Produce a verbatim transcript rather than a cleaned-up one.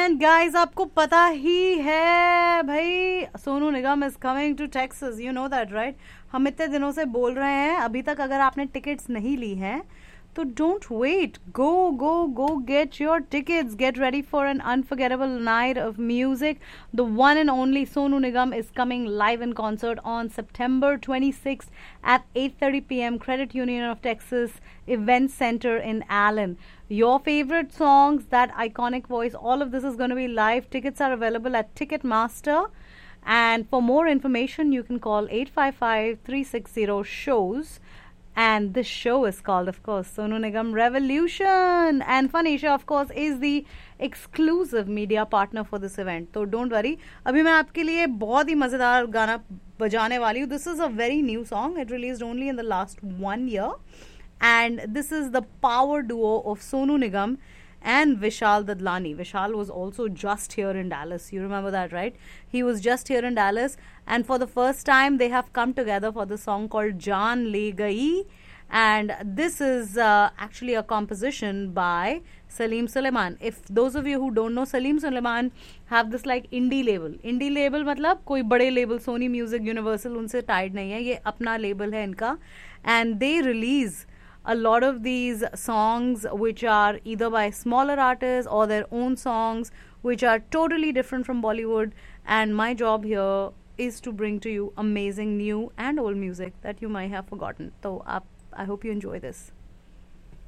And guys आपको पता ही है भाई, Sonu Nigam is coming to Texas, you know that right. हम इतने दिनों से बोल रहे हैं, अभी तक अगर आपने टिकट्स नहीं ली हैं तो don't wait, go go go get your tickets, get ready for an unforgettable night of music. The one and only Sonu Nigam is coming live in concert on September twenty-sixth at eight thirty p m Credit Union of Texas Event Center in Allen. Your favorite songs, that iconic voice, all of this is going to be live. Tickets are available at Ticketmaster. And for more information, you can call eight five five, three six zero, shows. And this show is called, of course, Sonu Nigam Revolution. And Fanisha, of course, is the exclusive media partner for this event. So don't worry. अभी मैं आपके लिए बहुत ही मज़ेदार गाना बजाने वाली हूँ. This is a very new song. It released only in the last one year. And this is the power duo of Sonu Nigam and Vishal Dadlani. Vishal was also just here in Dallas. You remember that, right? He was just here in Dallas. And for the first time, they have come together for the song called Jaan Le Gayi. And this is uh, actually a composition by Salim Sulaiman. If those of you who don't know, Salim Sulaiman have this like indie label. Indie label मतलब कोई बड़े label, Sony Music, Universal उनसे tied नहीं है. ये अपना label है इनका. And they release a lot of these songs which are either by smaller artists or their own songs which are totally different from Bollywood. And my job here is to bring to you amazing new and old music that you might have forgotten. So uh, I hope you enjoy this.